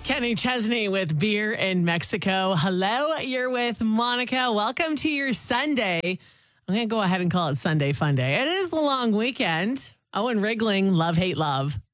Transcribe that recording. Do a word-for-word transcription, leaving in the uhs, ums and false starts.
Kenny Chesney with Beer in Mexico. Hello, you're with Monica. Welcome to your Sunday. I'm going to go ahead and call it Sunday Fun Day. It is the long weekend. Owen Rigling, Love, Hate, Love.